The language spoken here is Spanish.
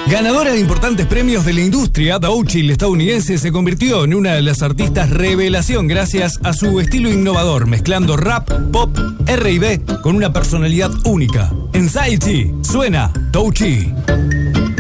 Ganadora de importantes premios de la industria, Doechii, la estadounidense, se convirtió en una de las artistas revelación gracias a su estilo innovador, mezclando rap, pop, R&B con una personalidad única. En Doechii suena Doechii.